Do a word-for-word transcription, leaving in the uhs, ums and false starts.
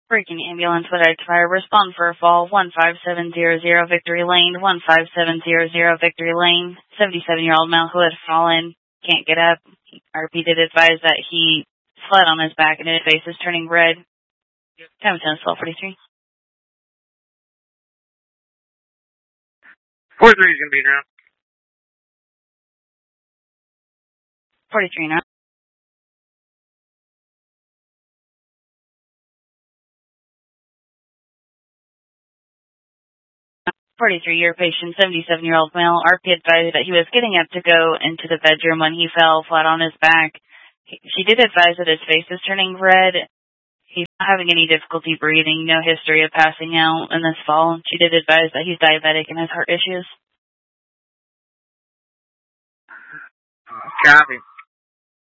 Breaking ambulance would fire. Respond for a fall. one five seven zero zero Victory Lane. one five seven zero zero Victory Lane. seventy-seven-year-old male who had fallen. Can't get up. R P did advise that he fled on his back and his face is turning red. Time ten, twelve forty-three. forty-three is going to be now. forty-three now. forty-three-year patient, seventy-seven-year-old male. R P advised that he was getting up to go into the bedroom when he fell flat on his back. He, she did advise that his face is turning red. He's not having any difficulty breathing, no history of passing out in this fall. She did advise that he's diabetic and has heart issues. Copy.